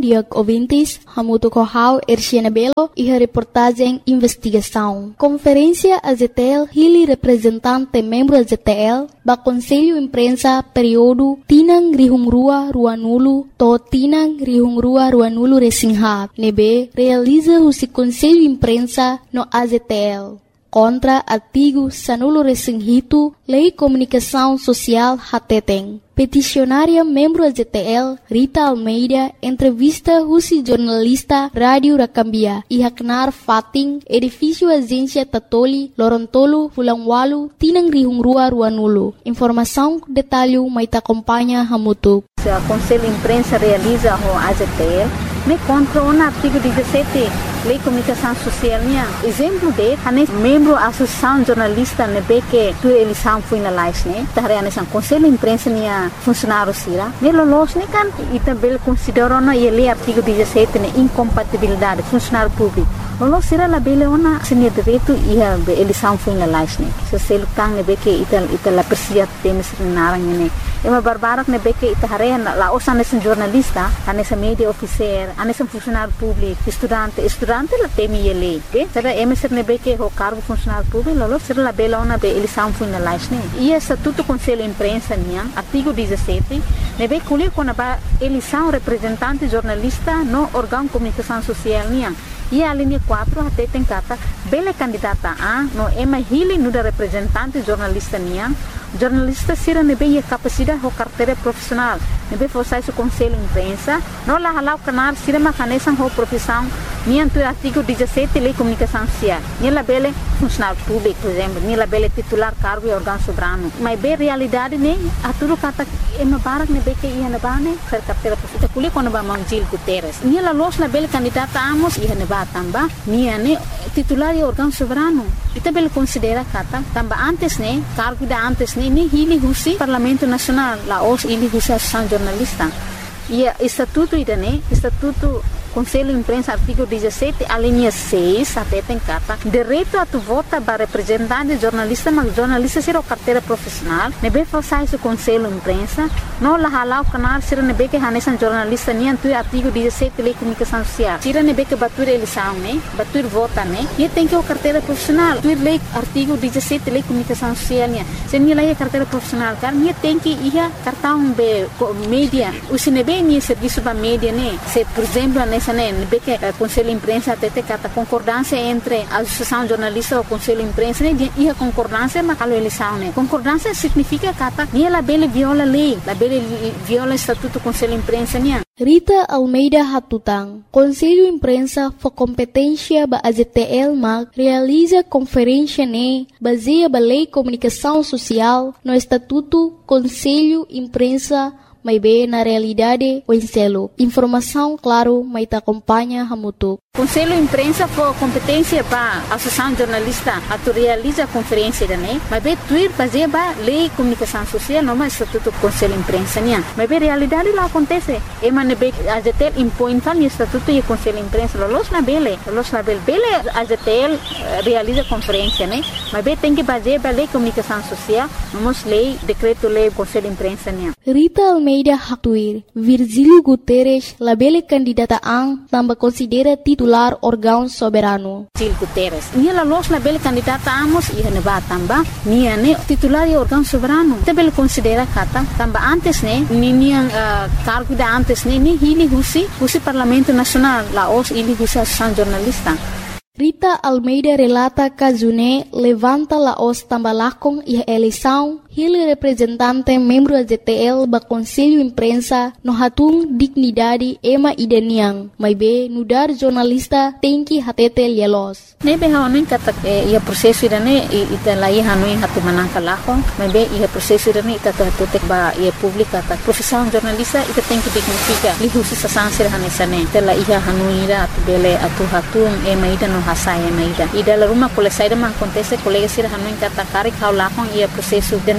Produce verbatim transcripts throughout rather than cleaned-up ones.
dia ouvintes, Hamuto Kohau, Erciana Belo e a reportagem Investigação. Conferência A Z T L, Hili representante membro A Z T L, ba Conselho Imprensa período Tinang Rihungrua Ruanulo, to Tinang Rihungrua Ruanulo Resinghab, nebe realiza o Conselho Imprensa no A Z T L. Contra artigo Sanulo Resinghito, Lei Comunicação Social Hateteng. Peticionária membro A Z T L, Rita Almeida, entrevista Rusi jornalista Rádio Rakambia, e Haknar Fating, edifício Agência Tatoli, Lorontolo, Fulangwalu, Tinang Rihungrua Ruanulo. Informação, detalhe, maita acompanha Hamutu. O Conselho Imprensa realiza o A Z T L, me contra o artigo dezessete, Lei Comunicação Social. Exemplo de, ane membro da Associação Jornalista nebe que tu eleição foi na live, né? Tahre ane sang Conselho Imprensa nia funcionário sira. Ne lolos ne kan ita bel considera na ele artigo dezessete ne incompatibilidade funcionário público. Lolos sira la bele ona senia direito ia eleição foi na live, né? Se selo kang nebe que ita ita la persia temes narang ne. Ema barbarak nebe que ita hare la osan ne jornalista, ane sa media officer, ane sa funcionário público, estudante, estudante la temi ele, ke? Será ema ser nebe que o cargo funcionário público, lolos sira la bele ona be eleição foi na live, né? E estatuto Conselho Imprensa nia, artigo dezessete, nebe colher com a eleição representante jornalista no órgão comunicação social nia. E a linha quatro até tem cata bela candidata a no ema hili no da representante jornalista nia. Jornalista sira nebe ia capacidade ho carteira profissional. Nebe fosse o Conselho Imprensa, no la halau canar sira macanesan ho profissão nia tu artigo dezessete Lei Comunicação Social. Nia la bele funcionário público, por exemplo, nia la bele titular cargo e órgão soberano. Mas bem realidade ne a tudo cata ema barak nebe que ia na bane ser carteira profissional. Kuli quando ba Mangjil Guterres. Nia la los na bele candidata amos ia na ba tamba nia ne titular e órgão soberano. Ita bele considera kata tamba antes ne cargo da antes ne ni hili husi Parlamento Nacional la os hili husi Associação Jornalista. E estatuto ida ne estatuto Conselho Imprensa, artigo dezessete, a linha seis, até tem carta. Direito a tu vota para representante jornalista, mas jornalista será carteira profissional. Nebe façais o Conselho Imprensa, não la halau canal será nebe que hanesan jornalista nem tu artigo dezessete Lei Comunicação Social. Será nebe que batur eleição, né? Batur vota, né? E tem que o carteira profissional. Tu lei artigo dezessete Lei Comunicação Social, né? Se nem lei carteira profissional, cara, nem tem que ir cartão be mídia. O se nebe nem serviço da mídia, né? Se por exemplo, nessa nebe que o Conselho Imprensa até tem a concordância entre a Associação Jornalista e o Conselho Imprensa, né? E a concordância mas a eleição, né? Concordância significa que nem a bele viola a lei, a bele viola o Estatuto do Conselho Imprensa, né? Rita Almeida Hatutang, Conselho Imprensa for competência ba A Z T L mag realiza conferência ne baseia ba Lei Comunicação Social no Estatuto Conselho Imprensa mas bem na realidade o enselo. Informação, claro, mas te acompanha Hamutu. Conselho Imprensa for competência para a Associação Jornalista a tu realiza a conferência da né, mas bem tuir fazer ba Lei Comunicação Social não mais Estatuto Conselho Imprensa né, mas bem realidade lá acontece. E mas ne A Z T L impõe tal Estatuto e Conselho Imprensa los na bele, los na bele, bele A Z T L realiza conferência né, mas bem tem que fazer ba Lei Comunicação Social, vamos lei decreto lei Conselho Imprensa né. Rita Almeida Hatuir, Virgílio Guterres, labele candidata ang tambah considera titular órgão soberano. Virgílio Guterres, nia la los labele candidata amos ia ne ba tamba, nia ne titular e órgão soberano. Tabele considera kata tamba antes ne, ni nia uh, cargo da antes ne, ni hili husi, husi Parlamento Nacional, la os hili husi Associação Jornalista. Rita Almeida relata Kazune levanta la os tambalakong e eleição hili representante membro A Z T L ba Conselho Imprensa no hatung dignidade ema ideniang, mas be nudar jornalista tem que hatete lielos. Nebe haonin kata ia proseso irane ita lai hanuin hatu manangka lakong, mas be ia proseso irane ita hatete ba ia publika ta profissão jornalista ita tem que dignifica li husi sasansir hanesane ita la ia hanuira atu bele atu hatung ema ida no hasaya na ida ida la rumah kole saida man acontece colega sira hanuin kata kari kau lakong ia proseso dene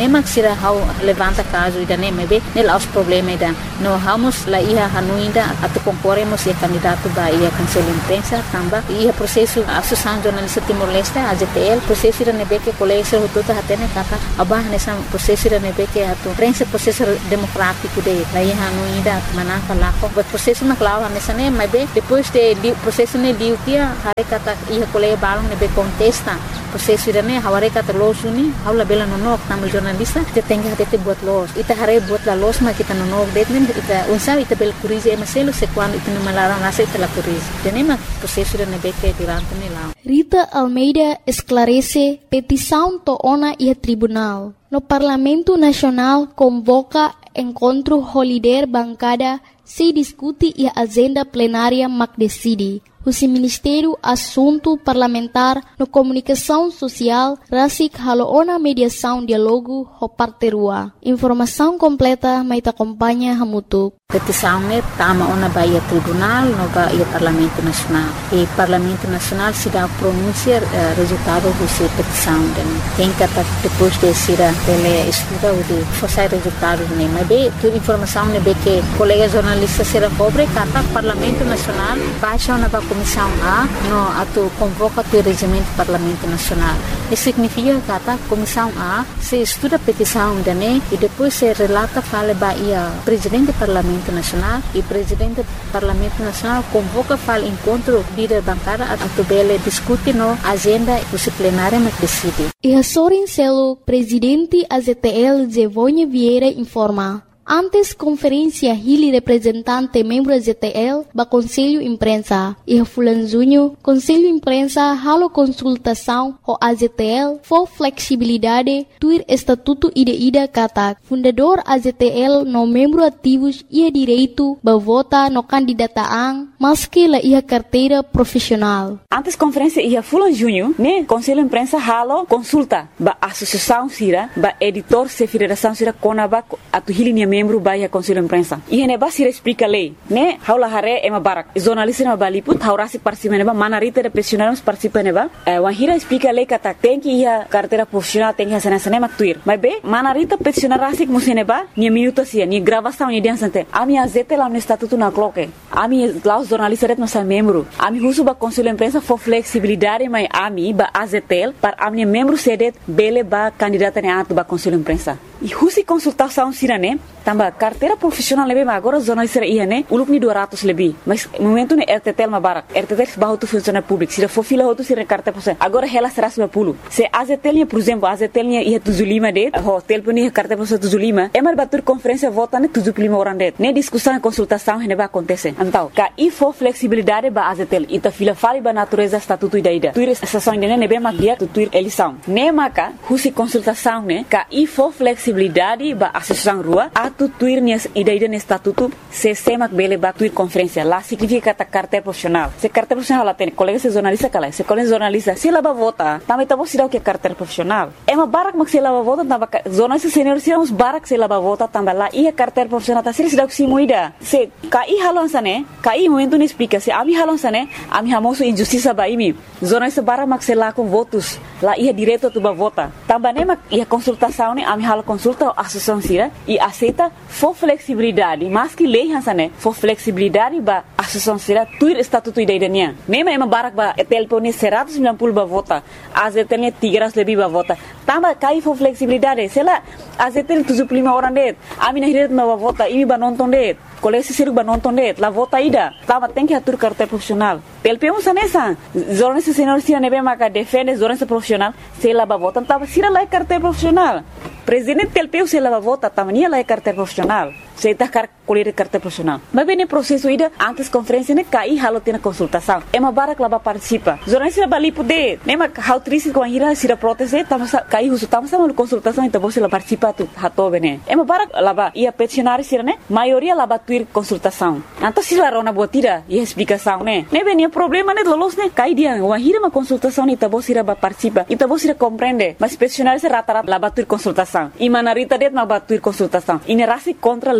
nema sira hau levanta caso ida nema be nel os problema ida no hamos la ia hanuinda atu concorremos e candidato ba ia conselho imprensa tamba ia processo associação jornalista Timor-Leste A J T L processo ida nebe que colégio hututa hatene kata abah nessa processo ida nebe que atu prensa processo democrático de la ia hanuinda manaka lako but processo na clava nessa ne mas be depois de processo ne diu kia hare kata ia colégio balong nebe contesta processo ida ne haware kata losuni haula bela no nok tamu jornalista te tenga hate buat los ita hare buat la los ma kita no nok detmen ita unsa ita bel curize e maselo se quando ita no malara nasa ita la curize tenema processo ida nebe que durante ne lá. Rita Almeida esclarece petição to ona e tribunal. No Parlamento Nacional convoca encontro holiday bancada se discute e a agenda plenária mac decide. O Ministério Assunto Parlamentar no Comunicação Social rasik haloona mediação diálogo ho parterua. Informação completa mai te acompanha hamutuk. Petição ne tama ona baia tribunal no baia Parlamento Nacional. E Parlamento Nacional se dá pronunciar uh, resultado dessa petição. Tem que depois de ser ele estuda o de forçar resultado ne mas be tu informação ne be que colega jornalista será cobre kata Parlamento Nacional baixa na Comissão A no atu convoca o regimento do Parlamento Nacional. Isso significa que a Comissão A se estuda a petição da N E e depois se relata fala baia presidente do Parlamento Nacional e presidente do Parlamento Nacional convoca fala encontro líder bancária a tubele discute no agenda disciplinária mas decide. E a Sorin Celo, presidente A Z T L Zevonha Vieira informa. Antes conferência Hili representante membro da Z T L ba Conselho Imprensa e Fulan Junho Conselho Imprensa halo consultação ho A Z T L for flexibilidade tuir estatuto ida ida kata fundador A Z T L no membro ativos ia direito ba vota no candidataan maski la ia carteira profissional. Antes conferência ia Fulan Junho ne Conselho Imprensa halo consulta ba associação sira ba editor se federação sira konaba atu Hili membro baia Conselho Imprensa. E hene ba sira explica lei, né? Haula hare ema barak. Jornalista na baliput, haurasi participa neba, manarita de profissionais participa neba. Eh, wahira explica lei kata tem que ia carteira profissional tem que hacer sana maktuir. Mas be, manarita profissional rasik museneba, ni minuto sia, ni gravação ni dia sante. Ami azete lá no estatuto na cloque. Ami lá os jornalistas ret nossa membro. Ami husu ba Conselho Imprensa for flexibilidade, mas ami ba A Z T L para ami membro sedet bele ba candidata ne atu ba Conselho Imprensa. E husi consultação sirane tamba carteira profissional lebe agora jornalista ia né uluk ni dua ratus lebih mas momento ne R T T L mabarak R T T L bahu tu funcionário público se for fila tu sira carteira profissional agora ela seratus lima puluh se A Z T L por exemplo A Z T L ia tujuh puluh lima det ho telefon ia carteira profissional tujuh puluh lima emar batur conferência vota ne tujuh puluh lima orang det ne discussão consultação hene ba acontece então ka i for flexibilidade ba A Z T L ita fila fali ba natureza estatuto ida ida tuir estação ne ne be mak dia tu tuir eleição ne maka husi consultação ne ka i for flexibilidade ba associação rua atu tuir nias ida-ida no estatuto se semak bele ba tuir conferência lá significa kata carteira profissional se carteira profissional lá tem colega se jornalista kala se colega jornalista se lá ba vota também tá você dá o que é carteira profissional é uma barak mak se lá ba vota tamba jornalista senior se uns barak se lá ba vota tamba lá ia carteira profissional tá se dá o que se muida se kai halon sane kai momento ne explica se ami halon sane ami hamoso injustiça ba imi jornalista barak mak se lá com votos lá ia direto tu ba vota tamba ne mak ia consultação ne ami halo consulta a associação sira e aceita for flexibilidade mas que lei hansane for flexibilidade ba associação sira tuir estatuto ida idania mema ema barak ba telefone seratus sembilan puluh ba vota A Z T L tiga ratus lebih ba vota tamba kai for flexibilidade sela A Z T L tujuh puluh lima orang det ami na hiret ba vota imi ba nonton det kolesi siru ba nonton det la vota ida tamba tem que atur carteira profissional T L P um sanesa jornalista senior sira nebe maka defende jornalista profissional sela ba vota tamba sira la carteira profissional presidente T L P se lava vota tamania la carteira profissional se tá car colher carteira profissional mas bem no processo ida antes conferência ne cai halo tem consultação é uma barak lá participa jornalista bali poder nem ma how triste com a ira sira proteste tamo cai uso tamo sama consultação então você lá participa tu hato bene é uma barak lá ia peticionar sira ne maioria lá tuir consultação então se lá rona botira e explicação né ne bem problema ne lolos ne cai dia uma ira uma consultação então você lá participa então você compreende mas peticionar se rata-rata lá tuir consultação e manarita det ma tuir consultação e ne rasi contra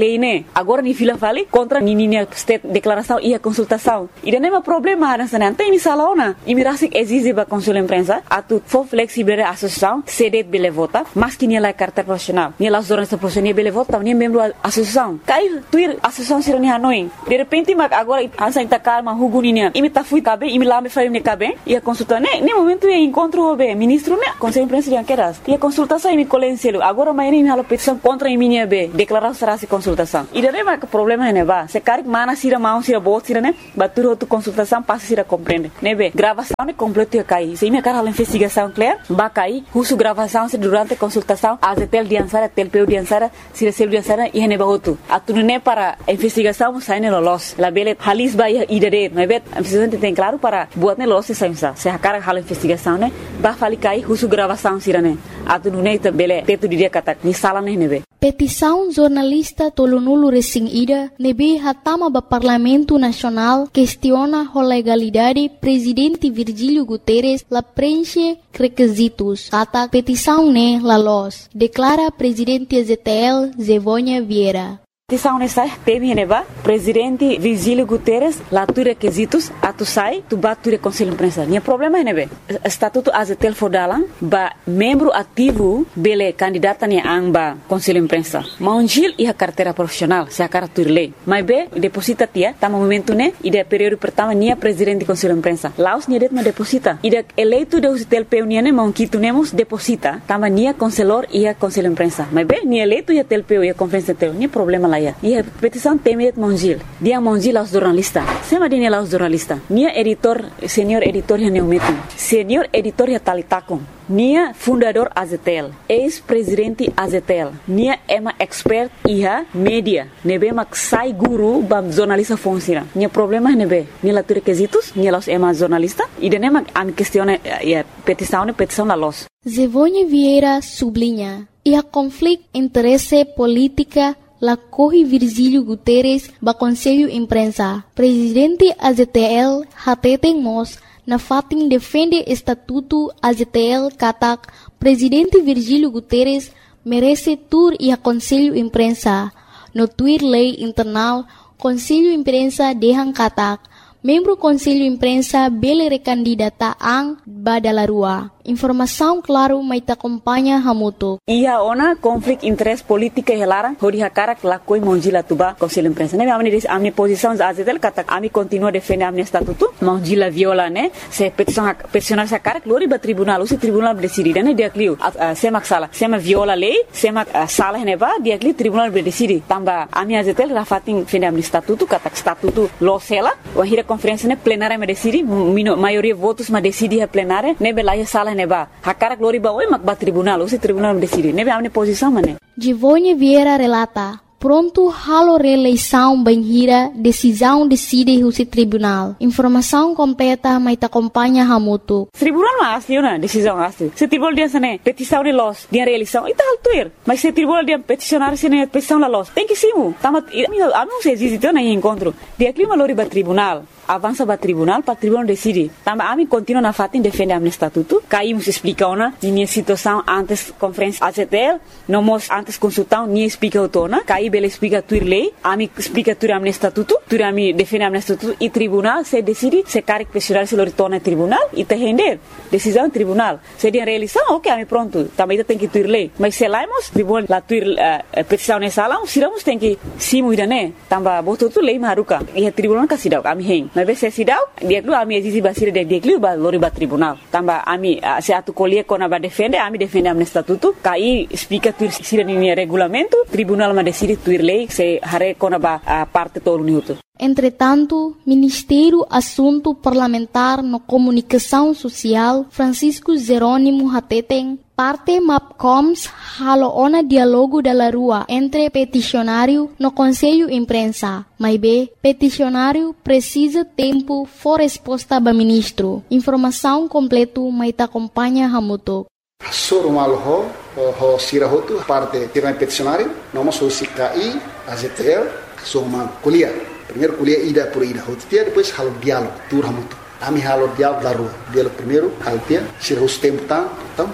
lei, né? Agora ni fila fale contra ni ni state declaração e a consultação. E não é um problema nessa não tem missala ona. E mirasi exige ba consul imprensa a tu for flexível a associação cede bele vota, mas que ni la carta profissional. Ni las zonas profissional bele vota, ni membro associação. Cai tuir associação sira ni hanoi. De repente mag agora ansa inta calma huguninya. Imi ta fui cabe, imi lá me fai me cabe e a consulta né? Nem momento é encontro o ministro né? Conselho imprensa de anqueras. E a consultação imi colencielo. Agora mais nem me petição contra imi minha be declaração será se consultação. E daí mas problema é ba. Se cari mana sira mão sira bot sira né? Batur outro consultação passa sira compreende. Né be? Gravação é completo cai. Se imi cara a investigação clear, ba cai. Husu gravação se durante a consultação, a tel de ansara, tel peu de ansara, se recebe de ansara e ne ba outro. A tu né para investigação sai ne lolos. La bele halis ba ia idere. Né be? A investigação tem claro para buat ne lolos sai sa. Se a cara a investigação né? Ba fali cai husu gravação sira né? A tu né bele teto de dia kata ni sala ne ne be. Petição jornalista Tolonulu Resing Ida nebe hatama ba Parlamento Nacional questiona a legalidade presidente Virgílio Guterres la preenche requisitos. Kata petição ne la los. Declara presidente Z T L Zevônia Vieira. Petição nessa teme neba presidente Virgílio Guterres lá tu requisitos a tu sai tu bat tu conselho imprensa. Nia problema nebe estatuto A Z T L fodalan ba membro ativo bele candidata ni amba conselho imprensa. Maungil e a carteira profissional se a cara tu lei. Mas be deposita tia tama momento ne ide período pertama nia presidente conselho imprensa. Laos nia det ma deposita. Ide eleito de Z T L peu nia ne maunquito nemos deposita tama nia conselor e a conselho imprensa. Mas be nia eleito e a T L peu e a conferência teu nia problema e a petição tem Mongil. Dia Mongil aos jornalistas. Sema dia aos jornalistas. Nia editor, senhor editor ya neumetin. Senhor editor ya talitakon. Nia fundador A Z T L. Ex-presidente A Z T L. Nia ema expert iha media. Nebe mak sai guru bam jornalista funciona. Nia problema nebe. Nia la tu requisitos. Nia los ema jornalista. E de nema am questione ya petição, petição la los. Zevônia Vieira sublinha. E a conflito interesse política la corre Virgílio Guterres ba Conselho Imprensa. Presidente A Z T L hateten mos na fatin defende estatuto A Z T L katak Presidente Virgílio Guterres merece tur e a Conselho Imprensa. No tuir lei internal Conselho Imprensa dehang katak membro Conselho Imprensa bele recandidata ang badalarua. Informação claro mai ta acompanha hamuto. Ia ona conflito interesse política e lara hodi hakara la koi Mongila tuba Conselho Imprensa. Ne amni amni posição A Z T L kata ami continua defender amni estatuto. Mongila viola ne se petição peticionar sa cara glori ba tribunal o se tribunal decidir ne dia clio sema sala sema viola lei sema sala ne ba dia clio tribunal decidir tamba ami A Z T L rafatin defender amni estatuto kata estatuto lo sela o hira conferência ne plenária me decidi maioria votos ma decidi a plenária ne bela sala neba hakara glori ba oi mak ba tribunal o se tribunal decide nebe amne posição mane Zevônia Vieira relata pronto halo reeleição banhira decisão decide o se tribunal informação completa mai ta acompanha hamuto tribunal ma asli na decisão asli se tribunal dia sane petição de los dia reeleição ita altuir mas se tribunal dia peticionar sene petição la los tem que simu tamat amo se existe na encontro dia clima lori ba tribunal avança para tribunal para tribunal decide tamba ami continua na fatin defende amne estatuto caímos explica ona minha situação antes conferência A Z T L não mos antes consultão ni explica autona caí bele explica tuir lei ami explica tuir amne estatuto tuir ami defende amne estatuto e tribunal se decide se caric questionar se lo retorna tribunal e te render decisão tribunal se dia reeleição ok ami pronto também tem que tuir lei mas se laimos tribunal la tuir uh, petição nessa sala siramos tem que simu idane tamba boto tu lei maruka e tribunal kasidau ami hen mas se sidau dia klu ami exige basira de dia klu ba lori ba tribunal tamba ami uh, se atu colie kona ba defende ami defende amne estatuto kai explica tuir sira ni regulamento tribunal ma decide tuir lei se hare kona ba uh, parte todo minuto. Entretanto, Ministério Assunto Parlamentar no Comunicação Social Francisco Jerônimo Hateten parte MAPCOMS halo ona dialogo da rua entre peticionário no Conselho Imprensa. Mas be, peticionário precisa tempo for resposta ba ministro. Informação completo mai ta acompanha hamuto. Soro malo ho ho sira hotu parte tirana peticionário, noma so sikai A Z T L so mal kuliah. Primeiro kuliah ida por ida hotu dia depois halo diálogo tur hamuto. Ami halo diálogo da rua. Diálogo primeiro halo dia sira os tempo tá, então pronto.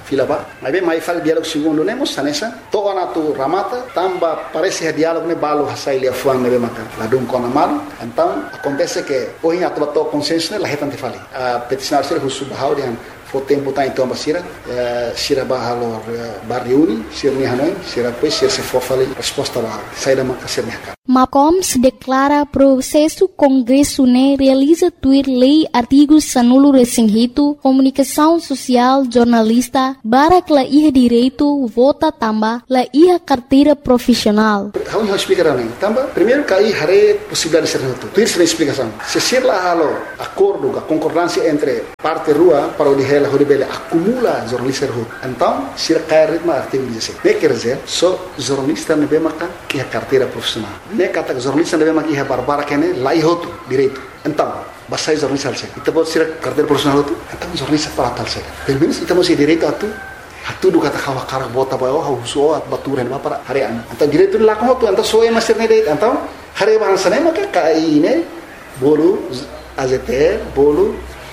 fila ba. Mas bem, mas faz diálogo segundo nemos sanesa. Toa na tu ramata, tamba parece diálogo ne balo hasai lia fuang ne maka. Ladum kona malu. Então acontece que hoje a tua consenso ne la hetante fali. A peticionário ser husu bahau dian fo tempo tá então basira, sira bahalo barriuni, sira ni hanoi, sira pois sira se for fali resposta lá. Sai da maka ser mercado. Macoms declara processo Congresso né realiza tuir lei artigos sanulo resinhito, comunicação social, jornalista, barak la iha direito, vota tamba, la iha carteira profissional. Vamos explicar também. Tamba, primeiro que aí hare possibilidade de ser reto. Tuir sem explicação. Se ser lá halo acordo, a concordância entre parte rua para o de ela horibele acumula jornalista reto. Então, se cai ritmo artigo dezessete. Ne quer dizer, só jornalista ne bemaka iha carteira profissional. Ne kata jornalista deve maki barbara kene lai hotu direito. Então, basta jornalista alse. Ita pode ser carteira profissional hotu. Então jornalista para alse. Pelo menos ita mesti direito atu. Atu do kata kawa karak bota bayo ha uso at baturan ba para harian. Então direito la ko hotu. Então soe master ne direito. Então hare bahasa ne maka kai ne bolu A Z T L bolu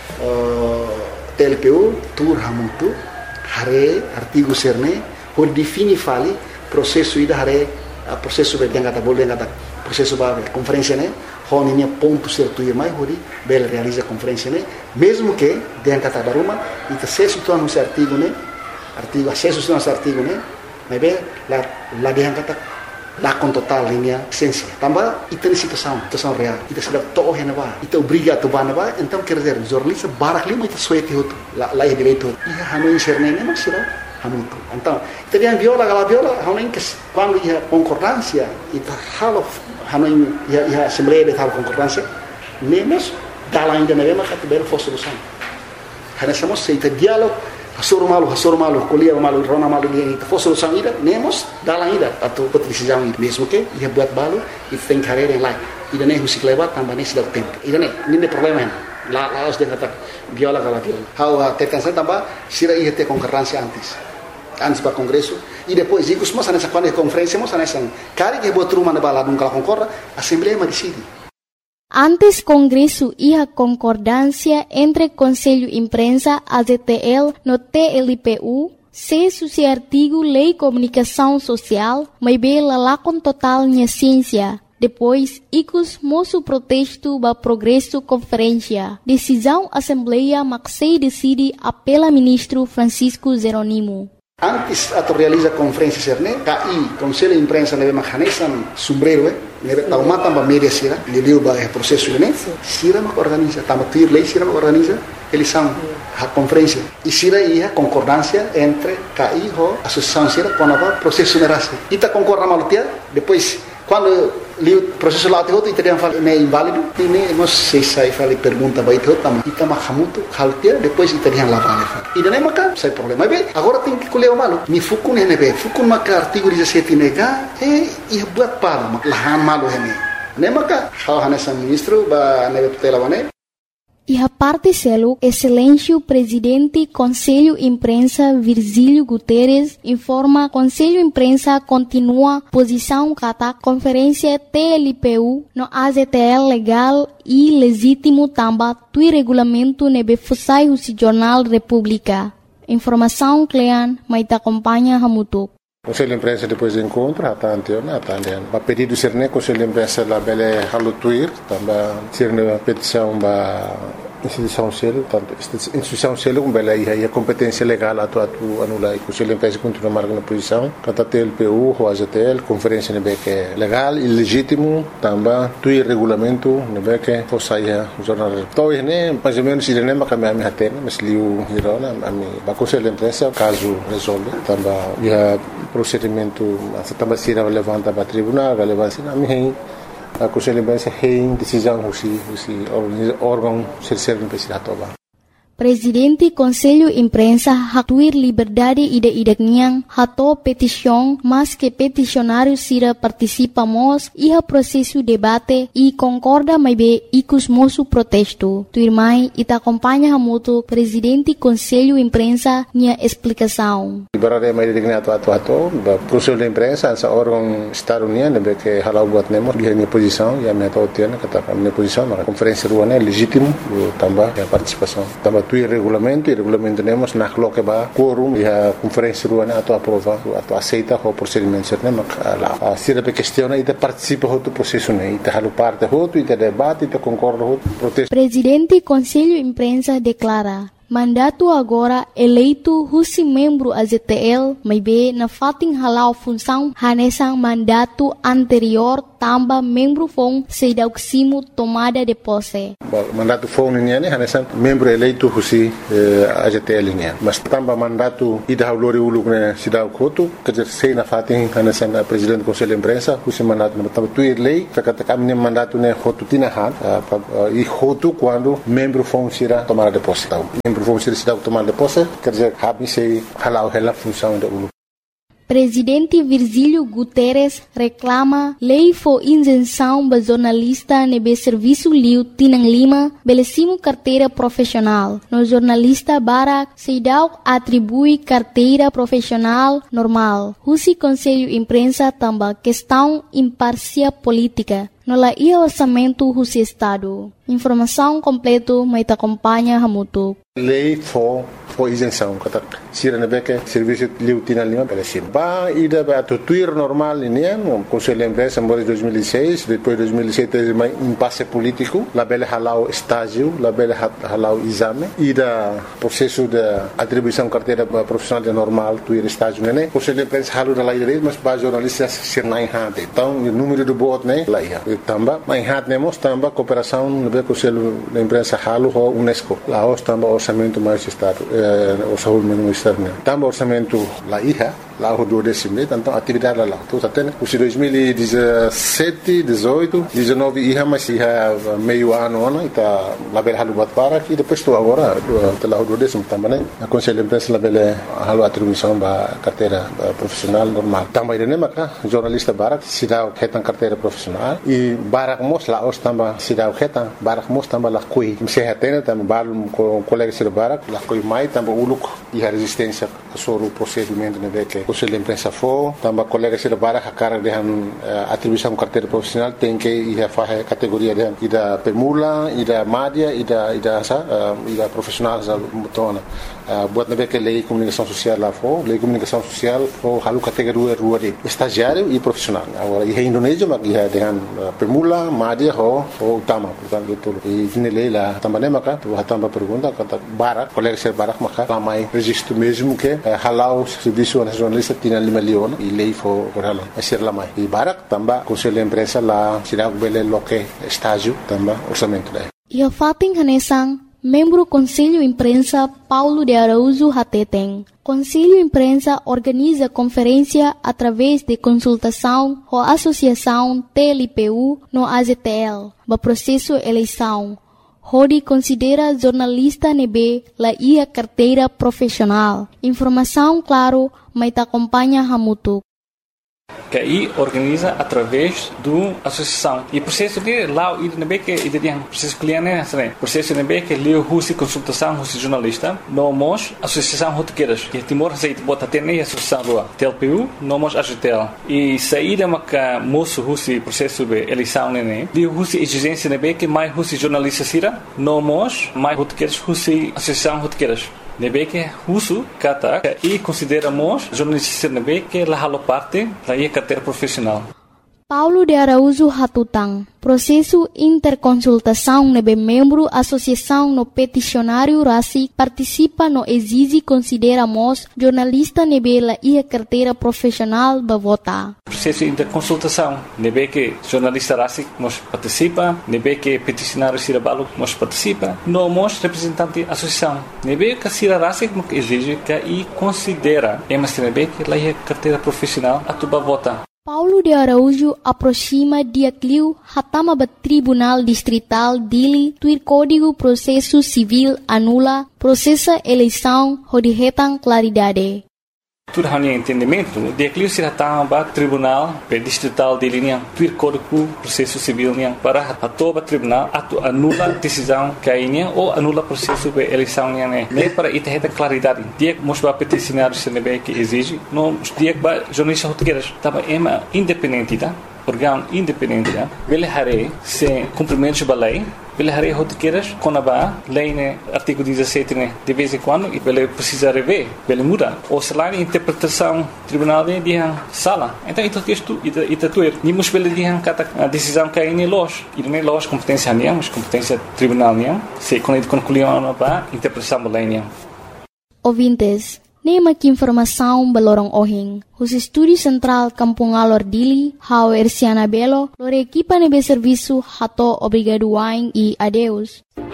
T L P U tur hamutu hare artigo serne ho defini fali processo ida hare a processo be yang kata boleh kata processo ba conferência né honinya ponto certo e mais hori bel realiza conferência né mesmo que yang kata daruma ita acesso tu anu artigo né artigo acesso tu anu artigo né mas be la la yang kata la con total linha essência tambah ita ni situação situação real ita sudah toh hena ba ita obriga tu ba na ba então quer dizer jornalista barak lima ita suete hotu la la direito ia hanu inserne né mas será hamutu. Então, teriam viola, gala viola, hanuin que quando ia concordância, ita halo hanuin ia ia assembleia de tal concordância, nemos dala ainda na mesma categoria for solução. Hanasamos se ita diálogo, hasoro malu, hasoro malu, colia malu, rona malu dia ita for solução ida, nemos dala ainda atau decisão ida. Mesmo que ia buat balu, ita tem carreira em lá. Ida nem musik lewat tambah nem sedang tempo. Ida nem, ini problema lá lá os de kata viola gala viola. How tetansa tambah sira ia ter concordância antes. Antes para o Congresso, e depois, e costuma nessa quando é conferência, mas nessa cara que botou uma na balada, nunca concorda, a Assembleia decide. Antes Congresso ia concordância entre Conselho Imprensa, A Z T L, no T L P U, se suci artigo Lei Comunicação Social, mas bela lá com total minha ciência. Depois, icos moço protesto ba progresso conferência. Decisão Assembleia Maxei decide apela ministro Francisco Jeronimo. Antes ato realiza conferência serne, K I, Conselho de Imprensa neve mahanesan sombrero, eh, neve taumata ba media sira, liliu ba é processo né? Sira ma organiza, tama tuir lei sira ma organiza, eles são a conferência. E sira ia concordância entre K I ho associação sira quando ba processo nerase. Ita concorda malutia, depois quando li o processo lá tem outro e teriam falado é inválido e nem nós sei sai fali pergunta vai ter outra mas ita mahamuto haltia depois teriam lá vale e daí maca sai problema bem agora tem que colher o malo mi fukun ne be fukun maca artigo dezessete nega e e buat para lahan malo hene ne maca how hanesa ministro ba ne tutela wane. E a parte selo, excelência presidente Conselho Imprensa Virgílio Guterres informa Conselho Imprensa continua posição kata conferência T L P U no A Z T L legal e legítimo tamba tui regulamento nebe fusai husi Jornal República. Informação Clean, mas te acompanha Hamutuk. Conselho de Imprensa depois encontra, a tantiona, a tantiona. A pedido ser ne Conselho de Imprensa la bele halutuir, também ser ne petição ba instituição selo, tanto instituição selo com bele aí a competência legal atu atu anulai. Conselho de Imprensa continua marcando posição, kata T L P U, o A Z T L, conferência ne que é legal e legítimo, também tuir regulamento ne que fosse o jornal. Então né, mais ou menos ele nem vai caminhar me atena, mas liu hirona, a mim, ba Conselho de Imprensa caso resolve, também ia procedimento essa também se levanta para tribunal relevância na minha a Conselho de Imprensa tem decisão husi husi órgão ser investigador. Presidente Conselho Imprensa hatuir liberdade ide-ide niang hato petição mas que peticionário sira participamos e a processo debate e concorda mais bem icus moço protesto. Tuirmai ita acompanha hamuto Presidente Conselho Imprensa nia explicação. Liberdade mais digna atu atu atu Conselho de Imprensa essa órgão Estado União nebe que halau buat nemo dia minha posição e a minha totiana kata minha posição na conferência ruana legítimo também a participação também tuir regulamento, e regulamento temos na coloca ba quórum e a conferência rua na atu aprova, atu aceita o procedimento certo, né? A se a questão e participa do processo, né? E te halu parte outro, e te debate, e te concorda outro protesto. Presidente Conselho Imprensa declara mandato agora eleito husi membro A Z T L, may be na fating halau função hanesang mandato anterior tamba membro fong sedauksimo tomada de posse. Mandato fong niya ni hanesang membro eleito husi eh, A Z T L niya. Mas tamba mandato ida haulori uluk na sidaw koto kajersay na fating hanesang uh, Presidente Conselho Imprensa husi mandato na tamba tuir lei kakatakam ni mandato na hotu tinahan uh, uh, e hotu quando membro fong sira tomada de posse. Membro vão ser cidade tomar de posse, quer dizer, habem se halau ela função da U L U. Presidente Virgílio Guterres reclama lei for isenção ba jornalista nebe serviço liu tinang lima belecimo carteira profissional. No jornalista Barak Seidau atribui carteira profissional normal. Husi Conselho Imprensa tamba questão imparcial política. No la ia orçamento husi Estado. Informação completo mai ta acompanha hamutuk. Lei for for isenção kata sira na beke serviço liu tinang lima belecimo. Ba ida ba to tuir normal ini no Conselho Imprensa em dois mil e seis, depois dois mil e sete mai impasse político, la bele halau estágio, la bele halau exame, ida processo de atribuição carteira profissional de normal tuir estágio né. Conselho Imprensa halu da lei mas ba jornalistas sir nai hade. Então o número do bot né lá ia. Tamba mai hat nemos tamba cooperação no be Conselho da Imprensa halu ho UNESCO. Lá os tamba orçamento mais estado, eh, orçamento mais estado né. Tamba orçamento lá ia. Lá o do décimo, então atividade lá. Então até o dois mil e dezessete, dezoito, dezenove ia mas ia meio ano ano está lá bel halu bat para e depois estou agora lá o do décimo também. A Conselho de Imprensa lá bel halu atribuição ba carteira profissional normal. Também né maca jornalista Barak se dá o retan carteira profissional e Barak mos lá os tamba se dá o retan Barak mos tamba lá coi. Se retena tamba balu com colega de Barak lá coi mai tamba uluk e a resistência sobre o procedimento né que Conselho de Imprensa for, também colegas de Barak a cara de atribuição carteira profissional tem que ir a fazer categoria de e da permula, e da média, e da e da sa, e da profissional za mutona. Buat na que lei comunicação social lá for, lei comunicação social for halu categoria rua de estagiário e profissional. Agora e Indonésia mas ia dengan permula, média ho ho utama, portanto tudo. E ini lei lá também maka, tu também pergunta kata Barak, colegas de Barak maka ramai registro mesmo que halau serviço nacional tinha lima leon e lei for coralo a ser lá mais e Barak também Conselho de Imprensa lá será o bele loque estágio também orçamento daí. E a fating hanesang membro Conselho Imprensa Paulo de Araújo Hateteng. Conselho Imprensa organiza conferência através de consultação com a Associação T L P U no A Z T L, ba processo eleição. Hodi considera jornalista nebe la ia carteira profissional. Informação claro, mas te acompanha hamutuk. Que aí organiza através do associação e processo de lá o nebe que ele tem processo cliente né processo nebe que leu husi consultação husi jornalista nomos associação rotequeiras que Timor Receita bota ter nem associação rua T L P U nomos A G T L e saída maca moço husi processo de eleição né de husi exigência nebe que mais husi jornalista sira nomos mais rotequeiras husi associação rotequeiras nebe que husu kata e consideramos jornalista nebe que la halo parte da ia carteira profissional. Paulo de Araújo Hatutang. Processo interconsultação nebe membro associação no peticionário Rasi participa no exige consideramos jornalista nebe la ia carteira profissional ba vota. Processo interconsultação nebe que jornalista Rasi nos participa, nebe que peticionário Sirabalo nos participa, nomos representante associação. Nebe que Sira Rasi exige que e considera emas nebe que la ia carteira profissional atuba vota. Paulo de Araújo aproxima dia cliu hatama ba Tribunal Distrital dili tuir Código Processo Civil anula processa eleição hodihetan claridade. Tudo hanya entendimento de cliu se hatama ba Tribunal Distrital de linha tuir Código Processo Civil nya para atoba tribunal atu anula decisão cainha ou anula processo de eleição nya né nem para itaheta claridade dia mosba peticionário se nebe que exige não dia ba jornalista rotegueiras tava ema independente tá órgão independente, ele haré sem cumprimento da lei, ele haré rotiqueiras com a lei, né, artigo dezessete, né, de vez em quando, e ele precisa rever, ele muda. Ou se lá, a interpretação tribunal de dia sala. Então, isso texto, isso tudo, nimos ele dia a decisão que é em loja, e não é loja competência nenhuma, mas competência tribunal nenhuma, se quando ele concluiu a interpretação da lei nenhuma. Ouvintes, nema que informação balorong ohing. Os estúdio central Kampung Alor Dili, hau Erciana Belo, lor equipa nebe serviço hato obrigado wain e adeus.